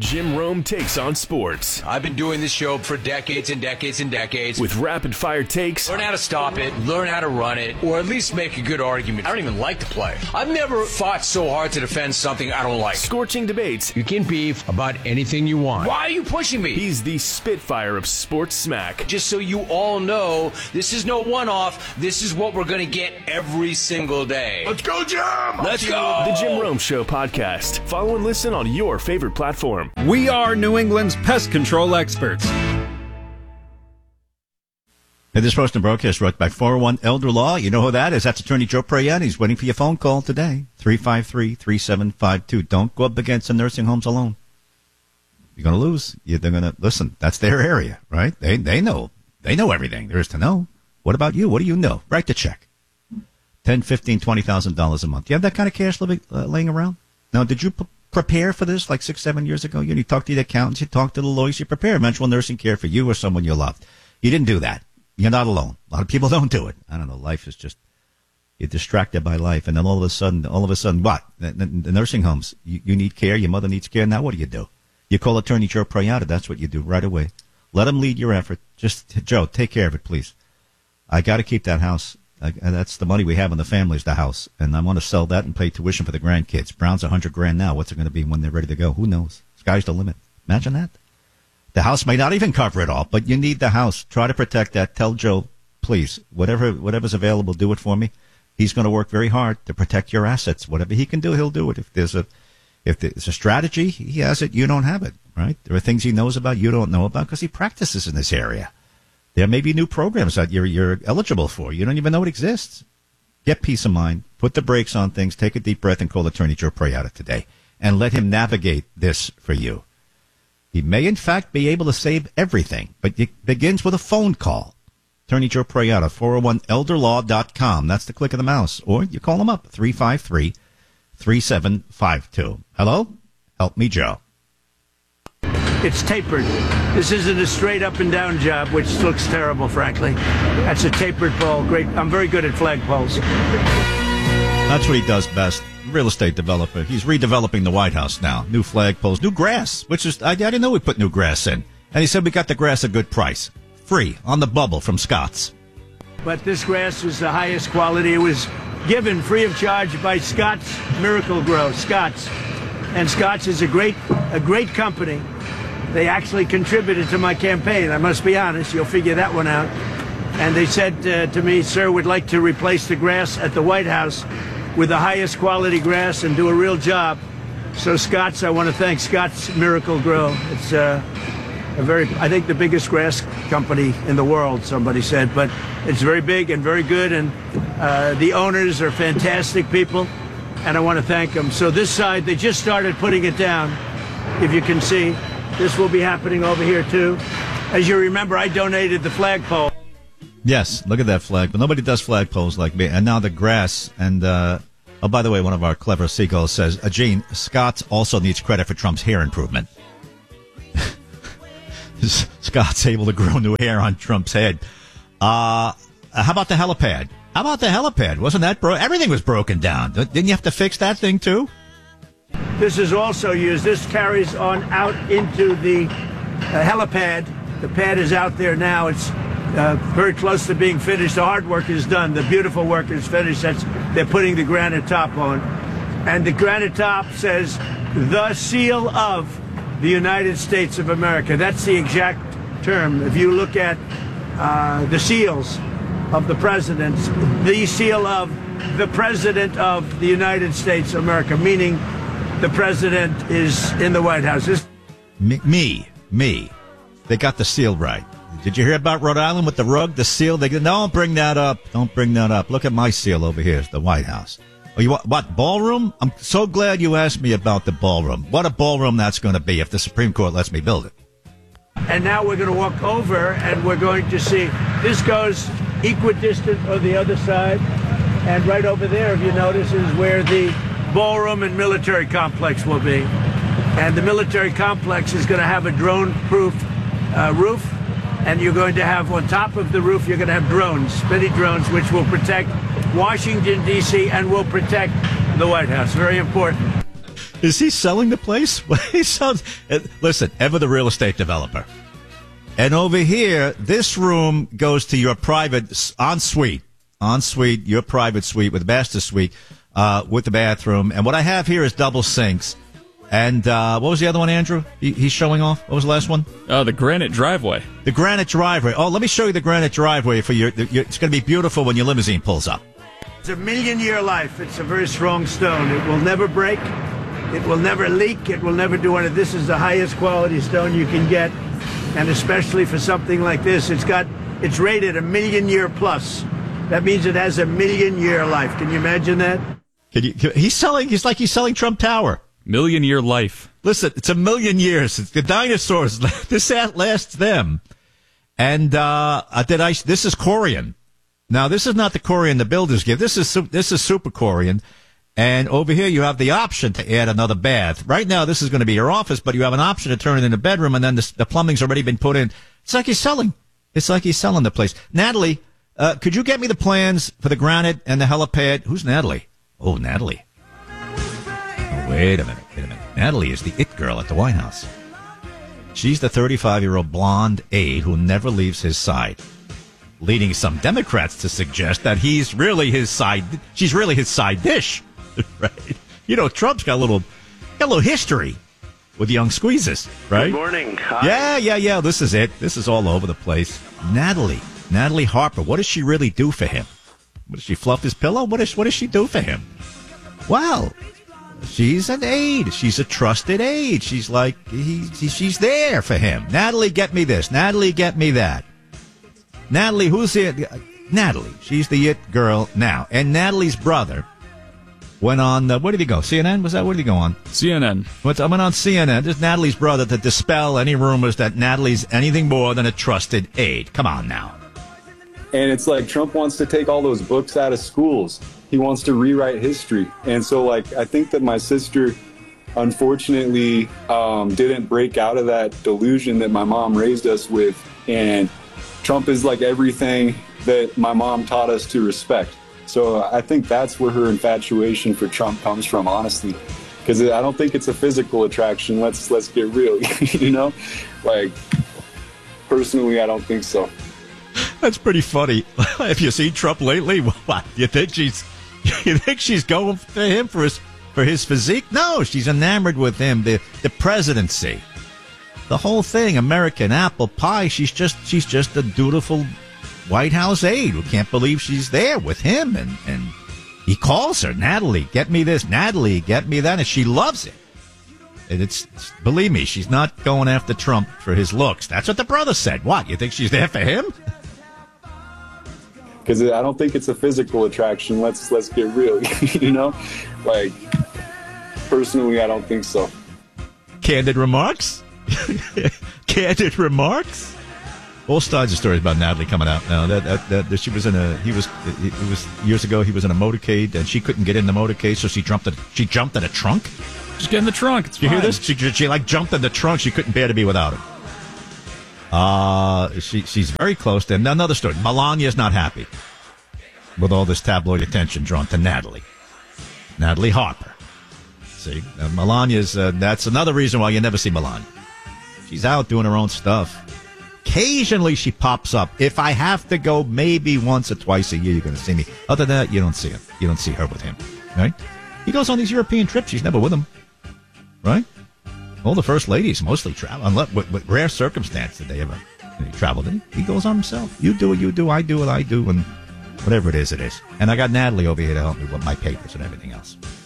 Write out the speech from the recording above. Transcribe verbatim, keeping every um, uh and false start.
Jim Rome takes on sports. I've been doing this show for decades and decades and decades. With rapid-fire takes. Learn how to stop it, learn how to run it, or at least make a good argument. I don't even like the play. I've never fought so hard to defend something I don't like. Scorching debates. You can beef about anything you want. Why are you pushing me? He's the Spitfire of sports smack. Just so you all know, this is no one-off. This is what we're going to get every single day. Let's go, Jim! Let's go! The Jim Rome Show podcast. Follow and listen on your favorite platform. We are New England's pest control experts. Hey, this Roasting broadcast brought by four oh one Elder Law. You know who that is? That's Attorney Joe Prayan. He's waiting for your phone call today. three five three, three seven five two. Don't go up against the nursing homes alone. You're going to lose. You're going to listen. That's their area, right? They they know. They know everything there is to know. What about you? What do you know? Write the check. Ten, fifteen, twenty thousand dollars a month. You have that kind of cash living, uh, laying around? Now, did you p- prepare for this like six, seven years ago? You, you talked to the accountants, you talked to the lawyers, you prepare eventual nursing care for you or someone you loved. You didn't do that. You're not alone. A lot of people don't do it. I don't know. Life is just, you're distracted by life. And then all of a sudden, all of a sudden, what? The, the, the nursing homes, you, you need care. Your mother needs care. Now what do you do? You call Attorney Joe Prayata. That's what you do right away. Let him lead your effort. Just, Joe, take care of it, please. I got to keep that house. I, that's the money we have in the family is the house. And I want to sell that and pay tuition for the grandkids. Brown's a hundred grand now. What's it going to be when they're ready to go? Who knows? Sky's the limit. Imagine that. The house may not even cover it all, but you need the house. Try to protect that. Tell Joe, please, whatever whatever's available, do it for me. He's going to work very hard to protect your assets. Whatever he can do, he'll do it. If there's a if there's a strategy, he has it. You don't have it, right? There are things he knows about you don't know about because he practices in this area. There may be new programs that you're you're eligible for. You don't even know it exists. Get peace of mind. Put the brakes on things. Take a deep breath and call Attorney Joe Prayata today, and let him navigate this for you. He may, in fact, be able to save everything, but it begins with a phone call. Attorney Joe Prayata, four oh one elder law dot com. That's the click of the mouse. Or you call him up, three five three, three seven five two. Hello? Help me, Joe. It's tapered. This isn't a straight up and down job, which looks terrible, frankly. That's a tapered pole. Great. I'm very good at flagpoles. That's what he does best. Real estate developer. He's redeveloping the White House now. New flagpoles, new grass, which is, I, I didn't know we put new grass in. And he said we got the grass at a good price. Free, on the bubble from Scott's. But this grass was the highest quality. It was given free of charge by Scott's Miracle Grow. Scott's. And Scott's is a great, a great company. They actually contributed to my campaign. I must be honest. You'll figure that one out. And they said uh, to me, sir, we'd like to replace the grass at the White House with the highest quality grass and do a real job. So Scott's, I want to thank Scott's Miracle Grow. It's uh, a very, I think the biggest grass company in the world, somebody said. But it's very big and very good. And uh, the owners are fantastic people. And I want to thank them. So this side, they just started putting it down, if you can see. This will be happening over here, too. As you remember, I donated the flagpole. Yes, look at that flag. But nobody does flagpoles like me. And now the grass. And, uh, oh, by the way, one of our clever seagulls says, uh, Gene, Scott also needs credit for Trump's hair improvement. Scott's able to grow new hair on Trump's head. Uh, how about the helipad? How about the helipad? Wasn't that bro? Everything was broken down. Didn't you have to fix that thing, too? This is also used. This carries on out into the uh, helipad. The pad is out there now. It's uh, very close to being finished. The hard work is done. The beautiful work is finished. That's, they're putting the granite top on. And the granite top says, the seal of the United States of America. That's the exact term. If you look at uh, the seals of the presidents, the seal of the President of the United States of America, meaning the president is in the White House. This- me, me, me. They got the seal right. Did you hear about Rhode Island with the rug, the seal? They don't bring that up. Don't bring that up. Look at my seal over here. It's the White House. Oh, you want what, ballroom? I'm so glad you asked me about the ballroom. What a ballroom that's going to be if the Supreme Court lets me build it. And now we're going to walk over and we're going to see. This goes equidistant on the other side. And right over there, if you notice, is where the ballroom and military complex will be. And the military complex is going to have a drone-proof uh, roof. And you're going to have, on top of the roof, you're going to have drones, many drones, which will protect Washington, D C, and will protect the White House. Very important. Is he selling the place? He sounds. Listen, ever the real estate developer. And over here, this room goes to your private ensuite. Ensuite, your private suite with the master suite, uh, with the bathroom. And what I have here is double sinks. And uh, what was the other one, Andrew? He, he's showing off. What was the last one? Oh, the granite driveway. The granite driveway. Oh, let me show you the granite driveway for your. your it's going to be beautiful when your limousine pulls up. It's a million-year life. It's a very strong stone. It will never break. It will never leak. It will never do anything. This is the highest quality stone you can get, and especially for something like this, it's got. It's rated a million-year plus. That means it has a million-year life. Can you imagine that? Can you? Can, he's selling. He's like he's selling Trump Tower. Million year life. Listen, it's a million years. It's the dinosaurs. This lasts them. And uh, did I? This is Corian. Now, this is not the Corian the builders give. This is this is Super Corian. And over here, you have the option to add another bath. Right now, this is going to be your office, but you have an option to turn it into a bedroom, and then the, the plumbing's already been put in. It's like he's selling. It's like he's selling the place. Natalie, uh, could you get me the plans for the granite and the helipad? Who's Natalie? Oh, Natalie. Wait a minute, wait a minute. Natalie is the it girl at the White House. She's the thirty-five-year-old blonde aide who never leaves his side, leading some Democrats to suggest that he's really his side. She's really his side dish, right? You know, Trump's got a little, got a little history with young squeezes, right? Good morning. Hi. Yeah, yeah, yeah. This is it. This is all over the place. Natalie, Natalie Harper. What does she really do for him? What does she fluff his pillow? What does what does she do for him? Well. She's an aide. She's a trusted aide. She's like, he, he, she's there for him. Natalie, get me this. Natalie, get me that. Natalie, who's the, Natalie, she's the it girl now. And Natalie's brother went on, uh, where did he go? C N N? Was that, where did he go on? C N N. Went, I went on C N N. This is Natalie's brother to dispel any rumors that Natalie's anything more than a trusted aide. Come on now. And it's like Trump wants to take all those books out of schools. He wants to rewrite history. And so, like, I think that my sister, unfortunately, um, didn't break out of that delusion that my mom raised us with. And Trump is like everything that my mom taught us to respect. So I think that's where her infatuation for Trump comes from, honestly. Because I don't think it's a physical attraction. Let's let's get real, you know? Like, personally, I don't think so. That's pretty funny. Have you seen Trump lately? What? You think she's you think she's going for him for his for his physique? No, she's enamored with him. The the presidency, the whole thing, American apple pie. She's just she's just a dutiful White House aide who can't believe she's there with him, and and he calls her, Natalie, get me this, Natalie, get me that, and she loves it. And it's, believe me, she's not going after Trump for his looks. That's what the brother said. What, you think she's there for him? Because I don't think it's a physical attraction. Let's let's get real, you know? Like, personally, I don't think so. Candid remarks? Candid remarks? All kinds of stories about Natalie coming out now. That, that, that, that she was in a, he was, it, it was years ago. He was in a motorcade, and she couldn't get in the motorcade, so she jumped. At, she jumped in a trunk. Just get in the trunk. It's Did you fine. hear this? She, she like jumped in the trunk. She couldn't bear to be without him. Uh, she, she's very close to him. Now, another story. Melania's not happy with all this tabloid attention drawn to Natalie. Natalie Harper. See, uh, Melania's, uh, that's another reason why you never see Melania. She's out doing her own stuff. Occasionally she pops up. If I have to go maybe once or twice a year, you're going to see me. Other than that, you don't see him. You don't see her with him. Right? He goes on these European trips. She's never with him. Right? All the first ladies mostly travel, unless with, with rare circumstance that they ever you know, traveled. He, he goes on himself. You do what you do, I do what I do, and whatever it is, it is. And I got Natalie over here to help me with my papers and everything else.